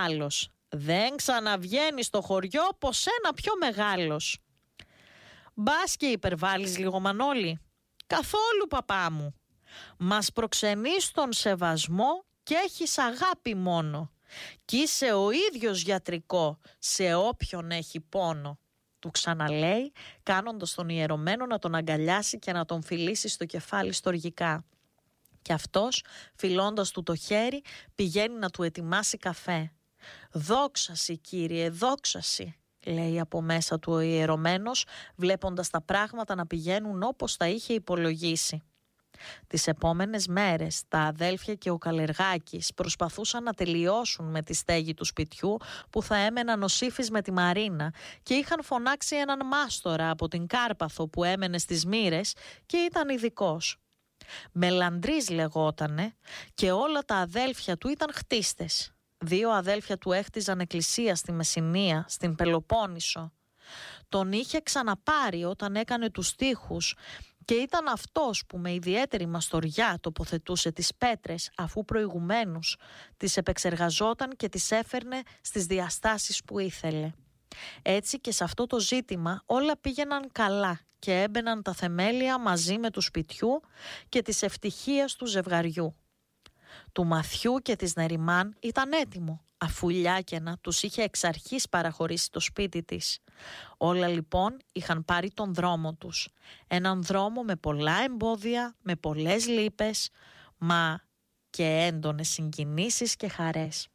άλλος. Δεν ξαναβγαίνει στο χωριό πως ένα πιο μεγάλος. Μπας και υπερβάλλεις λίγο, Μανώλη? Καθόλου, παπά μου. Μας προξενείς τον σεβασμό και έχεις αγάπη μόνο. Κι είσαι ο ίδιος γιατρικό σε όποιον έχει πόνο. Του ξαναλέει, κάνοντας τον ιερωμένο να τον αγκαλιάσει και να τον φιλήσει στο κεφάλι στοργικά. Και αυτός, φιλώντας του το χέρι, πηγαίνει να του ετοιμάσει καφέ. «Δόξαση, Κύριε, δόξαση», λέει από μέσα του ο ιερωμένος, βλέποντας τα πράγματα να πηγαίνουν όπως τα είχε υπολογίσει. Τις επόμενες μέρες τα αδέλφια και ο Καλεργάκης προσπαθούσαν να τελειώσουν με τη στέγη του σπιτιού που θα έμεναν ο Σύφης με τη Μαρίνα και είχαν φωνάξει έναν μάστορα από την Κάρπαθο που έμενε στις Μύρες και ήταν ειδικός. Μελαντρής λεγότανε και όλα τα αδέλφια του ήταν χτίστες. 2 αδέλφια του έχτιζαν εκκλησία στη Μεσσηνία, στην Πελοπόννησο. Τον είχε ξαναπάρει όταν έκανε τους τοίχους και ήταν αυτός που με ιδιαίτερη μαστοριά τοποθετούσε τις πέτρες, αφού προηγουμένως τις επεξεργαζόταν και τις έφερνε στις διαστάσεις που ήθελε. Έτσι και σε αυτό το ζήτημα όλα πήγαιναν καλά και έμπαιναν τα θεμέλια μαζί με του σπιτιού και της ευτυχίας του ζευγαριού. Του Μαθιού και της Νεριμάν ήταν έτοιμο, αφού η Λιάκαινα τους είχε εξ αρχής παραχωρήσει το σπίτι της. Όλα λοιπόν είχαν πάρει τον δρόμο τους. Έναν δρόμο με πολλά εμπόδια, με πολλές λύπες, μα και έντονες συγκινήσεις και χαρές.